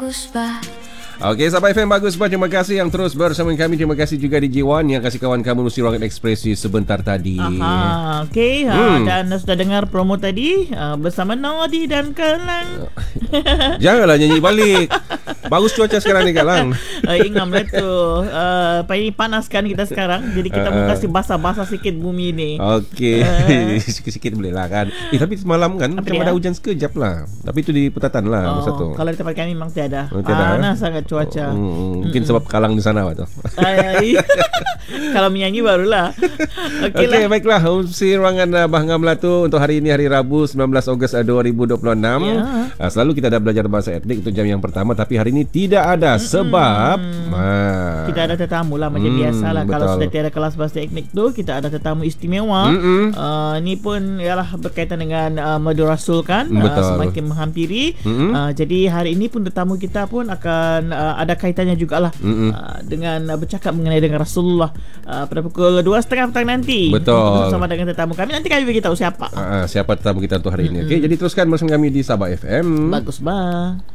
bagus bah. Okey, Sabah FM bagus bah. Terima kasih yang terus bersama kami. Terima kassi juga di Jiwan yang kasih kawan kamu Nusi Ruangan Ekspresi sebentar tadi. Okey, dan sudah dengar promo tadi bersama Nodi dan Kelang. Janganlah nyanyi balik. Bagus cuaca sekarang ni Kalang. Ingam lah tu. Ini panas kan kita sekarang. Jadi kita mau kasih basah-basah sikit bumi ni. Okey. Sikit-sikit boleh lah kan. Tapi semalam kan macam ada hujan sekejap lah. Tapi itu di Petatan lah masa tu. Kalau di tempat kami memang tiada. Panas sangat cuaca. Mungkin sebab Kalang di sana tu. Kalau menyanyi barulah. Okey, baiklah. Nusi Ruangan Bahangam Melatu untuk hari ini, hari Rabu 19 Ogos 2026. Selalu kita ada belajar bahasa etnik untuk jam yang pertama, tapi hari ini tidak ada sebab kita ada tetamu lah macam biasalah. Kalau sudah tiada kelas bahasa etnik tu, kita ada tetamu istimewa. Ini pun ialah berkaitan dengan Madu Rasul kan, semakin menghampiri. Jadi hari ini pun tetamu kita pun akan ada kaitannya jugalah dengan bercakap mengenai dengan Rasulullah pada pukul 2.30 petang nanti. Betul. Bersama dengan tetamu kami. Nanti kami beritahu siapa. Siapa tetamu kita untuk hari ini. Okey, jadi teruskan bersama kami di Sabah FM. Bagus bah.